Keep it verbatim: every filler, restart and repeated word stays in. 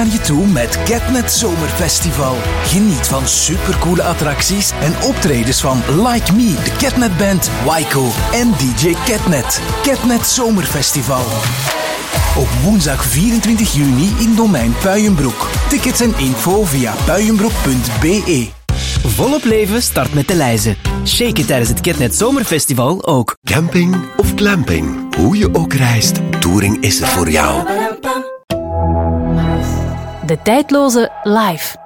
naar je toe met Catnet Zomerfestival. Geniet van supercoole attracties en optredens van Like Me, de Catnet Band, Waiko en D J Catnet. Catnet Zomerfestival. Op woensdag vierentwintig juni in Domein Puijenbroek. Tickets en info via puijenbroek punt b e. Volop leven start met de lijzen. Shake it tijdens het Catnet Zomerfestival ook. Camping of glamping, hoe je ook reist, Touring is er voor jou. De tijdloze Live.